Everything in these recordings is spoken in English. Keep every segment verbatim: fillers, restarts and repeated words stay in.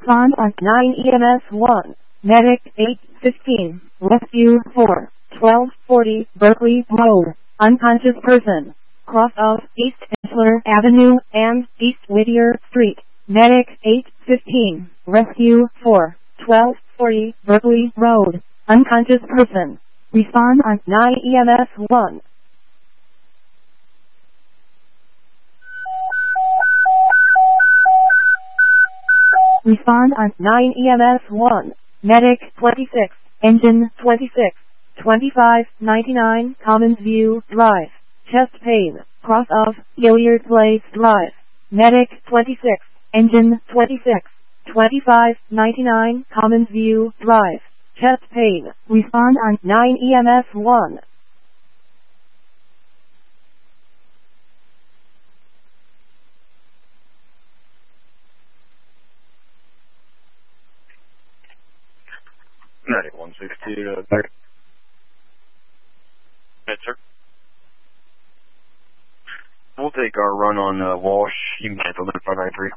Respond on nine E M S one. Medic eight fifteen. Rescue four. twelve forty Berkeley Road. Unconscious person. Cross of East Ensler Avenue and East Whittier Street. Medic eight fifteen. Rescue four. twelve forty Berkeley Road. Unconscious person. Respond on nine E M S one. Respond on nine E M S one. Medic twenty-six. Engine twenty-six. twenty-five ninety-nine Commons View Drive. Chest pain. Cross of Hilliard Place Drive. Medic twenty-six. Engine twenty-six. twenty-five ninety-nine Commons View Drive. Chest pain. Respond on nine E M S one. Medic one sixty, uh, back. Yes, sir. We'll take our run on uh, Walsh. You can cancel that five nine three.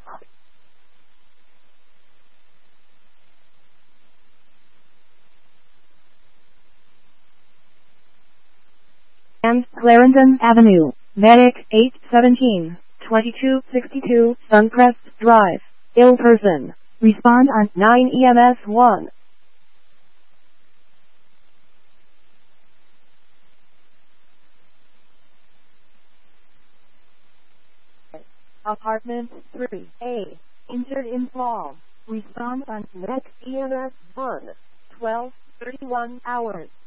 And Clarendon Avenue. Medic eight seventeen. twenty-two sixty-two Suncrest Drive. Ill person. Respond on nine E M S one. Apartment three A. Injured in fall. Respond on next E M S one. twelve thirty-one hours.